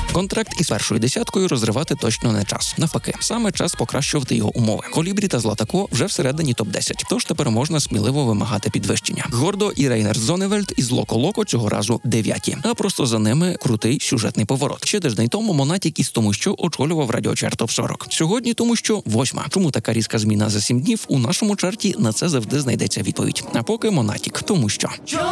Контракт із першою десяткою розривати точно не час. Навпаки, саме час покращувати його умови. Колібрі та Златако вже всередині топ-10, тож тепер можна сміливо вимагати підвищення. Гордо і Рейнер Зоневельд із Локо-Локо цього разу 9-ті. А просто за ними крутий сюжетний поворот. Ще тиждень тому Монатік із Тому що очолював радіочарт Топ 40. Сьогодні Тому що 8-ма. Чому така різка зміна за 7 днів? У нашому чарті на це завжди знайдеться відповідь. А поки Монатік Тому що.